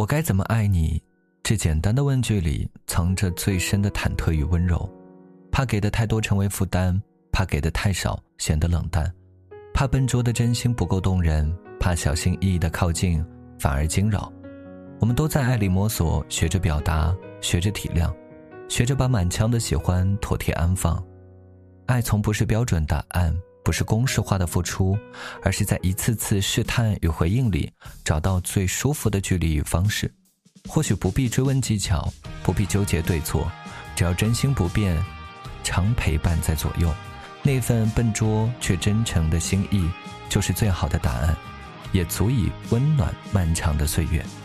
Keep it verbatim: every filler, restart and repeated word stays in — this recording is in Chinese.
我该怎么爱你？这简单的问句里藏着最深的忐忑与温柔，怕给的太多成为负担，怕给的太少显得冷淡，怕笨拙的真心不够动人，怕小心翼翼的靠近反而惊扰。我们都在爱里摸索，学着表达，学着体谅，学着把满腔的喜欢妥帖安放。爱从不是标准答案，不是公式化的付出，而是在一次次试探与回应里找到最舒服的距离与方式。或许不必追问技巧，不必纠结对错，只要真心不变，常陪伴在左右，那份笨拙却真诚的心意就是最好的答案，也足以温暖漫长的岁月。